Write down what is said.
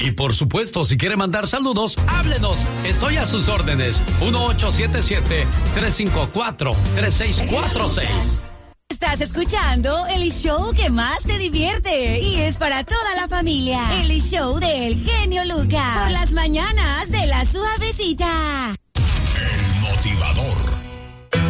Y por supuesto, si quiere mandar saludos, háblenos. Estoy a sus órdenes. 1877-354-3646. Estás escuchando el show que más te divierte y es para toda la familia. El show del genio Lucas. Por las mañanas de La Suavecita. El motivador.